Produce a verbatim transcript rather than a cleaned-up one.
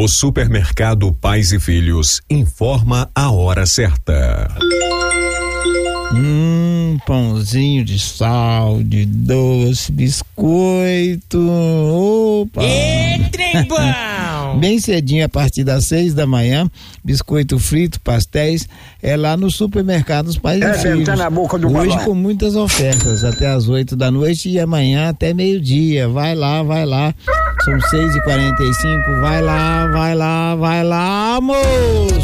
O supermercado Pais e Filhos informa a hora certa. Hum, pãozinho de sal, de doce, biscoito. Opa! E trem bom! Bem cedinho, a partir das seis da manhã, biscoito frito, pastéis, é lá no supermercado dos Pais É, e Filhos. tá na boca do Hoje balão. com muitas ofertas, até às oito da noite e amanhã até meio-dia. Vai lá, vai lá. São seis e quarenta e cinco, vai lá, vai lá, vai lá, moço!